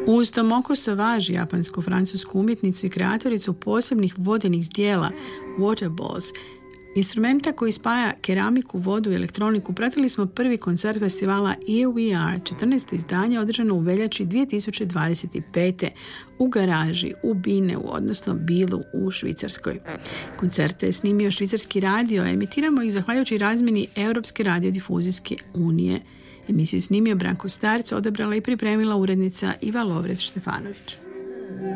Uz Tomoko Sauvage, japansko-francusku umjetnicu i kreatoricu posebnih vodenih zdjela Waterballs, instrumenta koji spaja keramiku, vodu i elektroniku, pratili smo prvi koncert festivala Here We Are, 14. izdanje održano u veljači 2025. u garaži u Bineu, odnosno Bilu u Švicarskoj. Koncerte je snimio švicarski radio, a emitiramo ih zahvaljujući razmjeni Europske radiodifuzijske unije. Emisiju snimio Branko Starc, odabrala i pripremila urednica Iva Lovrec-Štefanović.